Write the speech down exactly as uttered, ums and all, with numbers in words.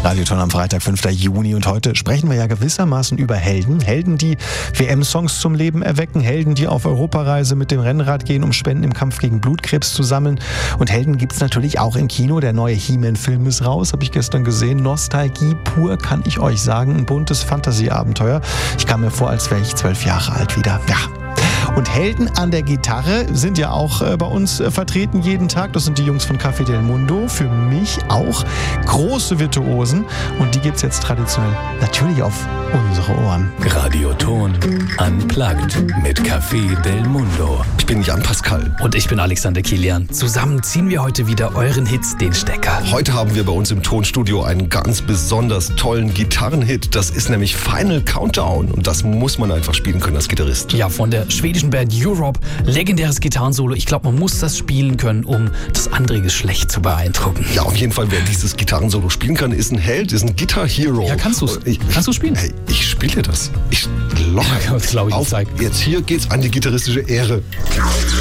Radioton am Freitag, fünften Juni. Und heute sprechen wir ja gewissermaßen über Helden. Helden, die W M-Songs zum Leben erwecken. Helden, die auf Europareise mit dem Rennrad gehen, um Spenden im Kampf gegen Blutkrebs zu sammeln. Und Helden gibt es natürlich auch im Kino. Der neue He-Man-Film ist raus, habe ich gestern gesehen. Nostalgie pur, kann ich euch sagen. Ein buntes Fantasy-Abenteuer. Ich kam mir vor, als wäre ich zwölf Jahre alt wieder. Ja. Und Helden an der Gitarre sind ja auch äh, bei uns äh, vertreten jeden Tag. Das sind die Jungs von Café del Mundo. Für mich auch große Virtuosen. Und die gibt's jetzt traditionell natürlich auf unsere Ohren. Radioton Unplugged mit Café del Mundo. Ich bin Jan Pascal. Und ich bin Alexander Kilian. Zusammen ziehen wir heute wieder euren Hits den Stecker. Heute haben wir bei uns im Tonstudio einen ganz besonders tollen Gitarrenhit. Das ist nämlich Final Countdown. Und das muss man einfach spielen können als Gitarrist. Ja, von der schwedischen Band Europe. Legendäres Gitarrensolo. Ich glaube, man muss das spielen können, um das andere Geschlecht zu beeindrucken. Ja, auf jeden Fall, wer dieses Gitarrensolo spielen kann, ist ein Held, ist ein Guitar Hero. Ja, kannst du es? Kannst du spielen? Hey, ich spiele das. Ich locker. Ja, das glaube ich. Auf, jetzt hier geht's an die gitarristische Ehre.